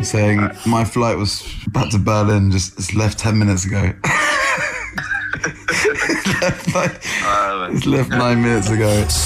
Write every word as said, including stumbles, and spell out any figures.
saying my flight was back to Berlin, just it's left ten minutes ago. It's left, like, it's left nine minutes ago.